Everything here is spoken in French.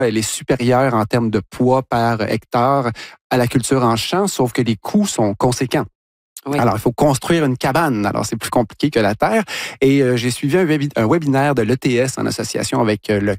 elle est supérieure en termes de poids par hectare à la culture en champ, sauf que les coûts sont conséquents. Oui. Alors, il faut construire une cabane. Alors, c'est plus compliqué que la terre. Et j'ai suivi un webinaire de l'ETS en association avec le